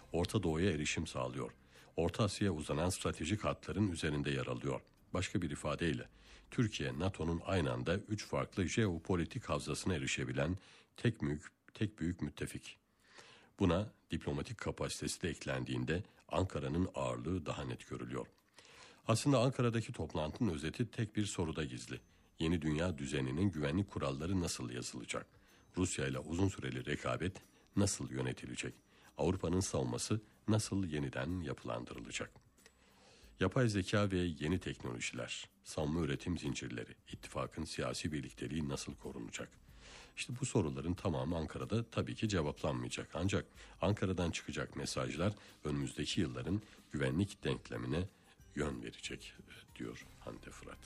Orta Doğu'ya erişim sağlıyor. Orta Asya'ya uzanan stratejik hatların üzerinde yer alıyor. Başka bir ifadeyle Türkiye, NATO'nun aynı anda 3 farklı jeopolitik havzasına erişebilen tek büyük müttefik. Buna diplomatik kapasitesi de eklendiğinde Ankara'nın ağırlığı daha net görülüyor. Aslında Ankara'daki toplantının özeti tek bir soruda gizli. Yeni dünya düzeninin güvenlik kuralları nasıl yazılacak? Rusya ile uzun süreli rekabet nasıl yönetilecek? Avrupa'nın savunması nasıl yeniden yapılandırılacak? Yapay zeka ve yeni teknolojiler, savunma üretim zincirleri, ittifakın siyasi birlikteliği nasıl korunacak? İşte bu soruların tamamı Ankara'da tabii ki cevaplanmayacak. Ancak Ankara'dan çıkacak mesajlar önümüzdeki yılların güvenlik denklemine yön verecek diyor Hande Fırat.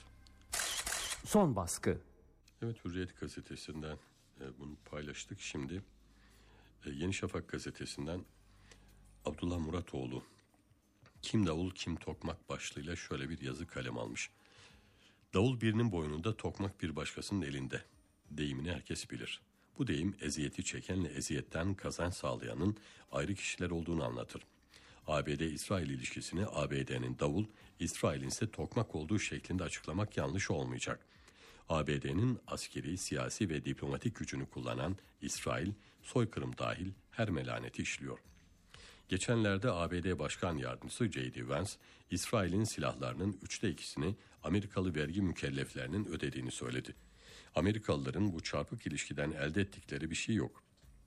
Son baskı. Evet, Hürriyet gazetesinden bunu paylaştık. Şimdi Yeni Şafak gazetesinden Abdullah Muratoğlu "Kim davul kim tokmak" başlığıyla şöyle bir yazı kalem almış. Davul birinin boynunda, tokmak bir başkasının elinde. Deyimini herkes bilir. Bu deyim eziyeti çekenle eziyetten kazanç sağlayanın ayrı kişiler olduğunu anlatır. ABD-İsrail ilişkisini ABD'nin davul, İsrail'in ise tokmak olduğu şeklinde açıklamak yanlış olmayacak. ABD'nin askeri, siyasi ve diplomatik gücünü kullanan İsrail, soykırım dahil her melaneti işliyor. Geçenlerde ABD Başkan Yardımcısı J.D. Vance, İsrail'in silahlarının 2/3'ünü Amerikalı vergi mükelleflerinin ödediğini söyledi. Amerikalıların bu çarpık ilişkiden elde ettikleri bir şey yok.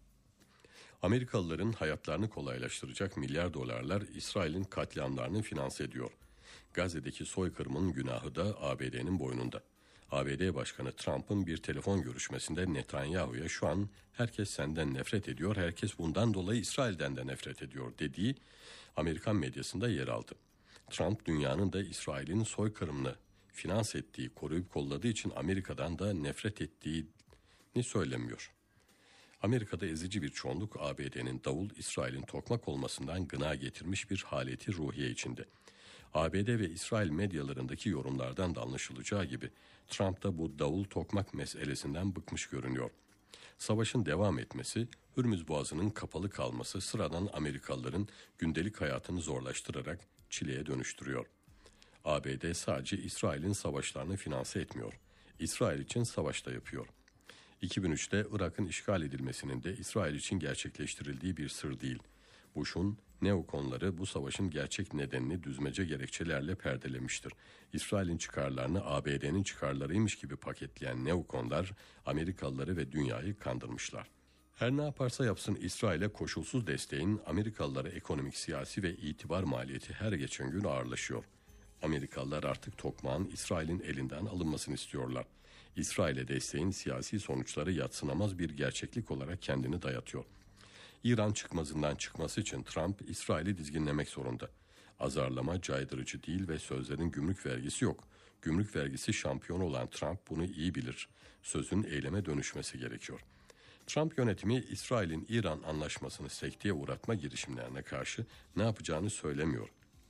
Amerikalıların hayatlarını kolaylaştıracak milyar dolarlar İsrail'in katliamlarını finanse ediyor. Gazze'deki soykırımın günahı da ABD'nin boynunda. ABD Başkanı Trump'ın bir telefon görüşmesinde Netanyahu'ya "Şu an herkes senden nefret ediyor, herkes bundan dolayı İsrail'den de nefret ediyor" dediği Amerikan medyasında yer aldı. Trump, dünyanın da İsrail'in soykırımını finanse ettiği, koruyup kolladığı için Amerika'dan da nefret ettiğini söylemiyor. Amerika'da ezici bir çoğunluk ABD'nin davul, İsrail'in tokmak olmasından gına getirmiş bir haleti ruhiye içinde. ABD ve İsrail medyalarındaki yorumlardan da anlaşılacağı gibi Trump da bu davul tokmak meselesinden bıkmış görünüyor. Savaşın devam etmesi, Hürmüz Boğazı'nın kapalı kalması sıradan Amerikalıların gündelik hayatını zorlaştırarak çileye dönüştürüyor. ABD sadece İsrail'in savaşlarını finanse etmiyor. İsrail için savaş da yapıyor. 2003'te Irak'ın işgal edilmesinin de İsrail için gerçekleştirildiği bir sır değil. Bush'un neokonları bu savaşın gerçek nedenini düzmece gerekçelerle perdelemiştir. İsrail'in çıkarlarını ABD'nin çıkarlarıymış gibi paketleyen neokonlar Amerikalıları ve dünyayı kandırmışlar. Her ne yaparsa yapsın İsrail'e koşulsuz desteğin Amerikalılara ekonomik, siyasi ve itibar maliyeti her geçen gün ağırlaşıyor. Amerikalılar artık tokmağın İsrail'in elinden alınmasını istiyorlar. İsrail'e desteğin siyasi sonuçları yadsınamaz bir gerçeklik olarak kendini dayatıyor. İran çıkmazından çıkması için Trump, İsrail'i dizginlemek zorunda. Azarlama caydırıcı değil ve sözlerin gümrük vergisi yok. Gümrük vergisi şampiyonu olan Trump bunu iyi bilir. Sözün eyleme dönüşmesi gerekiyor. Trump yönetimi İsrail'in İran anlaşmasını sekteye uğratma girişimlerine karşı ne yapacağını söylemiyor.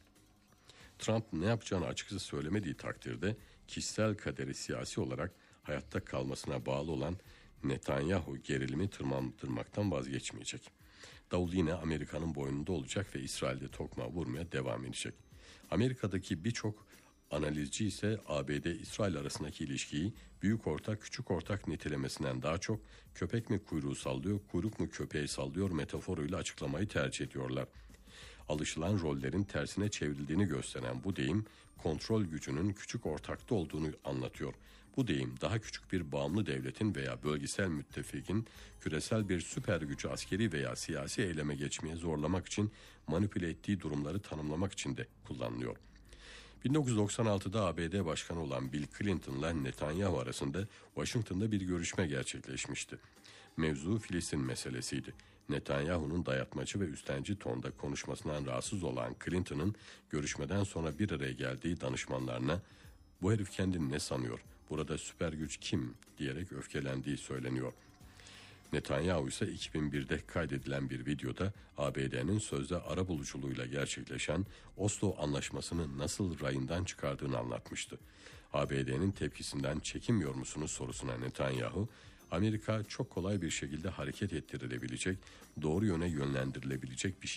Trump ne yapacağını açıkça söylemediği takdirde kişisel kaderi siyasi olarak hayatta kalmasına bağlı olan Netanyahu gerilimi tırmandırmaktan vazgeçmeyecek. Davul yine Amerika'nın boynunda olacak ve İsrail'de tokmağı vurmaya devam edecek. Amerika'daki birçok analizci ise ABD-İsrail arasındaki ilişkiyi büyük ortak küçük ortak nitelemesinden daha çok köpek mi kuyruğu sallıyor, kuyruk mu köpeği sallıyor metaforuyla açıklamayı tercih ediyorlar. Alışılan rollerin tersine çevrildiğini gösteren bu deyim kontrol gücünün küçük ortakta olduğunu anlatıyor. Bu deyim daha küçük bir bağımlı devletin veya bölgesel müttefikin küresel bir süper gücü askeri veya siyasi eyleme geçmeye zorlamak için manipüle ettiği durumları tanımlamak için de kullanılıyor. 1996'da ABD Başkanı olan Bill Clinton'la Netanyahu arasında Washington'da bir görüşme gerçekleşmişti. Mevzu Filistin meselesiydi. Netanyahu'nun dayatmacı ve üstenci tonda konuşmasından rahatsız olan Clinton'ın görüşmeden sonra bir araya geldiği danışmanlarına "Bu herif kendini ne sanıyor? Burada süper güç kim?" diyerek öfkelendiği söyleniyor. Netanyahu ise 2001'de kaydedilen bir videoda ABD'nin sözde arabuluculuğuyla gerçekleşen Oslo Anlaşması'nı nasıl rayından çıkardığını anlatmıştı. ABD'nin tepkisinden çekinmiyor musunuz sorusuna Netanyahu, Amerika çok kolay bir şekilde hareket ettirilebilecek, doğru yöne yönlendirilebilecek bir şey